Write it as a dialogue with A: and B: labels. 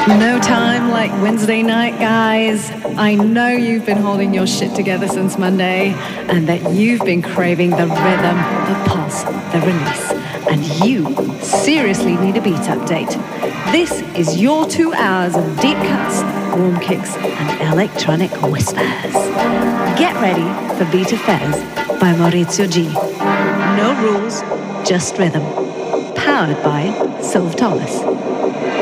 A: No time like Wednesday night, guys. I know you've been holding your shit together since Monday and that you've been craving the rhythm, the pulse, the release. And you seriously need a beat update. This is your 2 hours of deep cuts, warm kicks, and electronic whispers. Get ready for Beat Affairs by Maurizio G. No rules, just rhythm. Powered by Sylv Thomas.